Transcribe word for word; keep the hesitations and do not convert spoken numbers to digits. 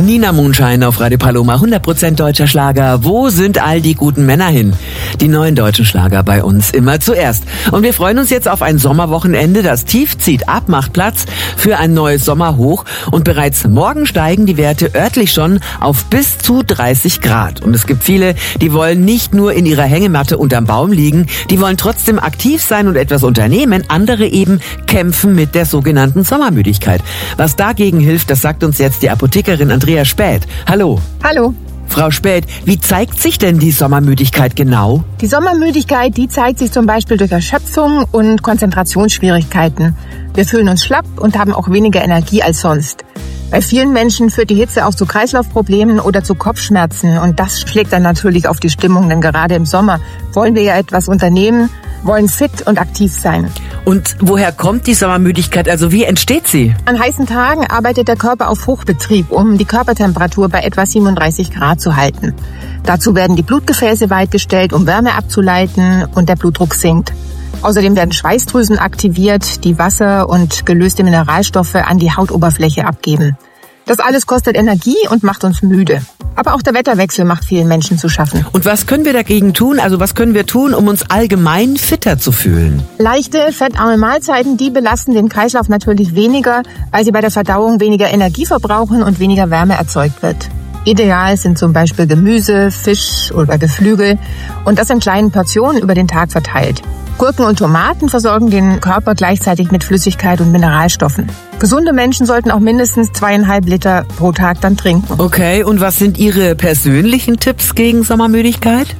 Nina Moonshine auf Radio Paloma, hundert Prozent deutscher Schlager. Wo sind all die guten Männer hin? Die neuen deutschen Schlager bei uns immer zuerst. Und wir freuen uns jetzt auf ein Sommerwochenende. Das Tief zieht ab, macht Platz für ein neues Sommerhoch. Und bereits morgen steigen die Werte örtlich schon auf bis zu dreißig Grad. Und es gibt viele, die wollen nicht nur in ihrer Hängematte unterm Baum liegen, die wollen trotzdem aktiv sein und etwas unternehmen. Andere eben kämpfen mit der sogenannten Sommermüdigkeit. Was dagegen hilft, das sagt uns jetzt die Apothekerin Andrea Späth. Hallo. Hallo. Frau Späth, wie zeigt sich denn die Sommermüdigkeit genau? Die Sommermüdigkeit, die zeigt sich zum Beispiel durch Erschöpfung und Konzentrationsschwierigkeiten. Wir fühlen uns schlapp und haben auch weniger Energie als sonst. Bei vielen Menschen führt die Hitze auch zu Kreislaufproblemen oder zu Kopfschmerzen. Und das schlägt dann natürlich auf die Stimmung, denn gerade im Sommer wollen wir ja etwas unternehmen, wollen fit und aktiv sein. Und woher kommt die Sommermüdigkeit? Also wie entsteht sie? An heißen Tagen arbeitet der Körper auf Hochbetrieb, um die Körpertemperatur bei etwa siebenunddreißig Grad zu halten. Dazu werden die Blutgefäße weitgestellt, um Wärme abzuleiten, und der Blutdruck sinkt. Außerdem werden Schweißdrüsen aktiviert, die Wasser und gelöste Mineralstoffe an die Hautoberfläche abgeben. Das alles kostet Energie und macht uns müde. Aber auch der Wetterwechsel macht vielen Menschen zu schaffen. Und was können wir dagegen tun? Also was können wir tun, um uns allgemein fitter zu fühlen? Leichte, fettarme Mahlzeiten, die belasten den Kreislauf natürlich weniger, weil sie bei der Verdauung weniger Energie verbrauchen und weniger Wärme erzeugt wird. Ideal sind zum Beispiel Gemüse, Fisch oder Geflügel und das in kleinen Portionen über den Tag verteilt. Gurken und Tomaten versorgen den Körper gleichzeitig mit Flüssigkeit und Mineralstoffen. Gesunde Menschen sollten auch mindestens zweieinhalb Liter pro Tag dann trinken. Okay, und was sind Ihre persönlichen Tipps gegen Sommermüdigkeit?